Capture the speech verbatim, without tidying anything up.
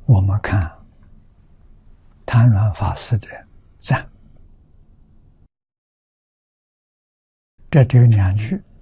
我们看谭鸾法师的赞，这只有两句：